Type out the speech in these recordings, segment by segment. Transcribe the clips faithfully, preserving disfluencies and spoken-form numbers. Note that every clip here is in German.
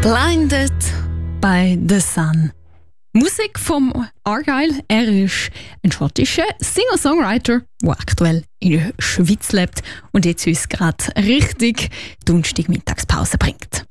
Blinded by the Sun. Musik vom Argyle. Er ist ein schottischer Singer-Songwriter, der aktuell in der Schweiz lebt und jetzt uns gerade richtig Donnerstag Mittagspause bringt.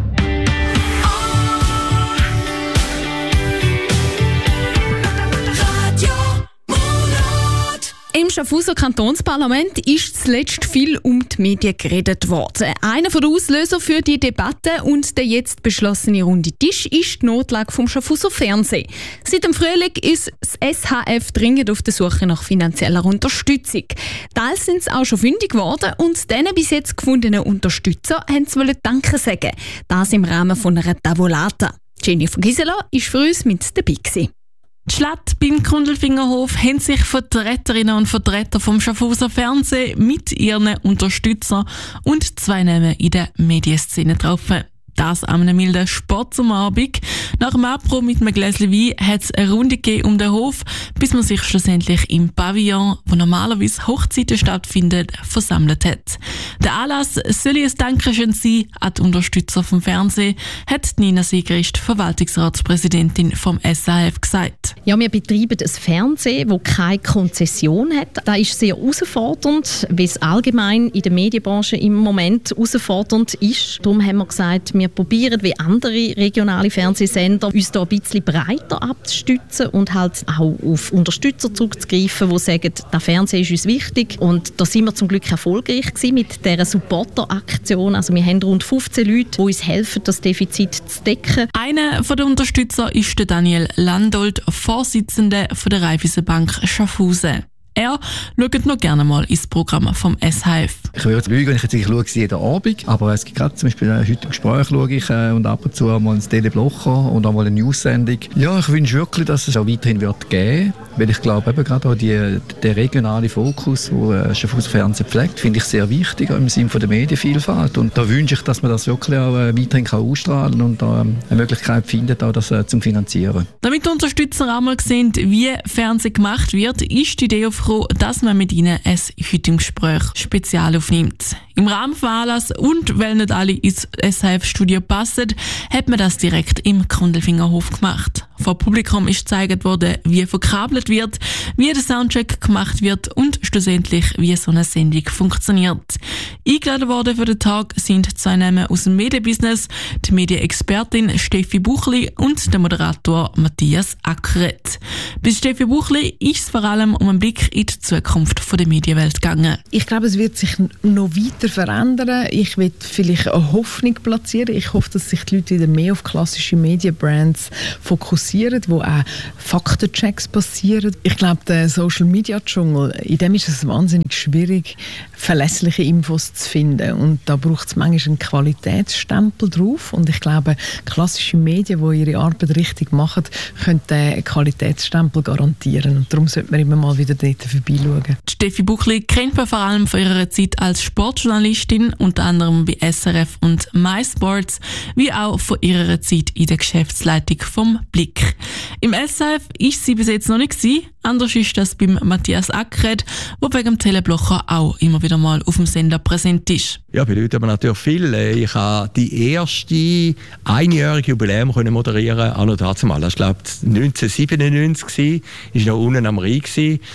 Im Schaffhauser Kantonsparlament ist zuletzt viel um die Medien geredet worden. Einer der Auslöser für die Debatte und der jetzt beschlossene runde Tisch ist die Notlage vom Schaffhauser Fernsehen. Seit dem Frühling ist das S H F dringend auf der Suche nach finanzieller Unterstützung. Teils sind sie auch schon fündig geworden und diesen bis jetzt gefundenen Unterstützer haben sie Danke sagen. Das im Rahmen von einer Tavolata. Jennifer Gisela war für uns mit dabei gewesen. Die Stadt beim Grundlfingerhof haben sich Vertreterinnen und Vertreter vom Schaffhauser Fernsehen mit ihren Unterstützern und zwei Namen in der Medienszene getroffen. Das an einem milden Sport zum Abend. Nach dem Apro mit einem Gläschen Wein hat es eine Runde gegeben um den Hof, bis man sich schlussendlich im Pavillon, wo normalerweise Hochzeiten stattfinden, versammelt hat. Der Anlass soll ein Dankeschön sein an die Unterstützer vom Fernsehen, hat Nina Siegrist, Verwaltungsratspräsidentin vom S H F, gesagt. Ja, wir betreiben ein Fernsehen, das keine Konzession hat. Das ist sehr herausfordernd, weil es allgemein in der Medienbranche im Moment herausfordernd ist. Darum haben wir gesagt, wir probieren, wie andere regionale Fernsehsender, uns da ein bisschen breiter abzustützen und halt auch auf Unterstützer zurückzugreifen, die sagen, das Fernsehen ist uns wichtig. Und da sind wir zum Glück erfolgreich gewesen mit dieser Supporter-Aktion. Also wir haben rund fünfzehn Leute, die uns helfen, das Defizit zu decken. Einer der Unterstützer ist der Daniel Landolt, Vorsitzender der Raiffeisenbank Schaffhausen. Er schaut noch gerne mal ins Programm vom S H F. Ich würde lügen, wenn ich jetzt ich schaue jeden Abend, aber es gibt gerade zum Beispiel äh, heute im Gespräch schaue ich äh, und ab und zu mal ein Teleblocher und auch mal eine News-Sendung. Ja, ich wünsche wirklich, dass es auch weiterhin wird geben, weil ich glaube eben gerade auch die, der regionale Fokus, den äh, Schaffhauser Fernsehen pflegt, finde ich sehr wichtig auch im Sinne von der Medienvielfalt und da wünsche ich, dass man das wirklich auch äh, weiterhin kann ausstrahlen und da äh, eine Möglichkeit findet, auch das äh, zum Finanzieren. Damit die Unterstützer einmal sehen, wie Fernsehen gemacht wird, ist die Idee auf dass man mit ihnen ein heute im Gespräch spezial aufnimmt. Im Rahmen von Anlass und weil nicht alle ins S H F-Studio passen, hat man das direkt im Grundlfingerhof gemacht. Vor Publikum ist gezeigt worden, wie verkabelt wird, wie der Soundcheck gemacht wird und schlussendlich, wie so eine Sendung funktioniert. Eingeladen worden für den Tag sind zwei Namen aus dem Medienbusiness, die Medienexpertin Steffi Buchli und der Moderator Matthias Ackeret. Bei Steffi Buchli ist es vor allem um einen Blick in die Zukunft der Medienwelt gegangen. Ich glaube, es wird sich noch weiter verändern. Ich will vielleicht eine Hoffnung platzieren. Ich hoffe, dass sich die Leute wieder mehr auf klassische Medienbrands fokussieren, wo auch Faktenchecks passieren. Ich glaube, der Social-Media-Dschungel, in dem ist es wahnsinnig schwierig, verlässliche Infos zu finden. Und da braucht es manchmal einen Qualitätsstempel drauf. Und ich glaube, klassische Medien, die ihre Arbeit richtig machen, können den Qualitätsstempel garantieren. Und darum sollte man immer mal wieder dort vorbeischauen. Steffi Buchli kennt man vor allem von ihrer Zeit als Sportjournalistin, unter anderem bei S R F und MySports, wie auch von ihrer Zeit in der Geschäftsleitung vom Blick. Im S H F ist sie bis jetzt noch nicht gewesen. Anders ist das beim Matthias Ackeret, der wegen dem Teleblocher auch immer wieder mal auf dem Sender präsent ist. Ja, bedeutet aber natürlich viel. Ich habe die erste einjährige Jubiläum moderieren, auch noch dazu mal. Das war, glaube ich, neunzehnhundertsiebenundneunzig. Ich war noch unten am Rhein.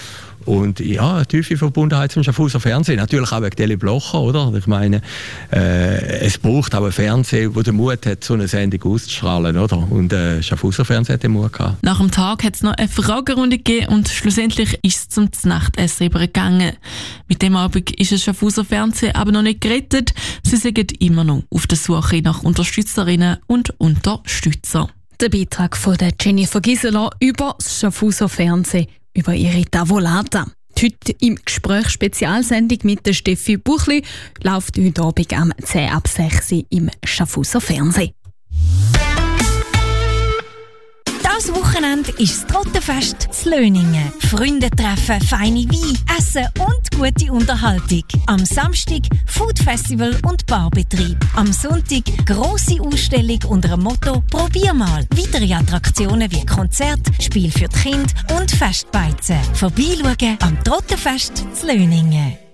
Und ja, eine tiefe Verbundenheit zum Schaffhauser Fernsehen. Natürlich auch wegen Teleblocher, oder? Ich meine, äh, es braucht auch einen Fernseher, der den Mut hat, so eine Sendung auszustrahlen, oder? Und äh, Schaffhauser Fernsehen hat den Mut gehabt. Nach dem Tag hat es noch eine Fragerunde gegeben und schlussendlich ist es zum Nachtessen übergegangen. Mit dem Abend ist das Schaffhauser Fernsehen aber noch nicht gerettet. Sie sind immer noch auf der Suche nach Unterstützerinnen und Unterstützern. Der Beitrag von der Jennifer Gisela über das Schaffhauser Fernsehen, über ihre Tavolata. Heute im Gespräch Spezialsendung mit der Steffi Buchli läuft heute Abend am zehn ab sechs im Schaffhauser Fernsehen. Das Wochenende ist das Trottenfest in Löningen. Freunde treffen, feine Wein, Essen und gute Unterhaltung. Am Samstag Food Festival und Barbetrieb. Am Sonntag grosse Ausstellung unter dem Motto «Probier mal». Weitere Attraktionen wie Konzert, Spiel für die Kinder und Festbeizen. Vorbeischauen am Trottenfest in Löningen.